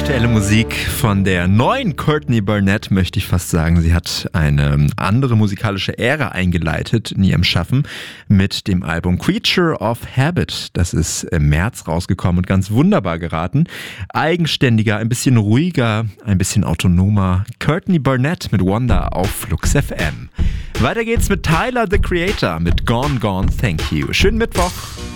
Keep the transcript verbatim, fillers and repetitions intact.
Aktuelle Musik von der neuen Courtney Barnett, möchte ich fast sagen. Sie hat eine andere musikalische Ära eingeleitet in ihrem Schaffen mit dem Album Creature of Habit. Das ist im März rausgekommen und ganz wunderbar geraten. Eigenständiger, ein bisschen ruhiger, ein bisschen autonomer. Courtney Barnett mit Wonder auf Flux F M. Weiter geht's mit Tyler, the Creator, mit Gone Gone Thank You. Schönen Mittwoch.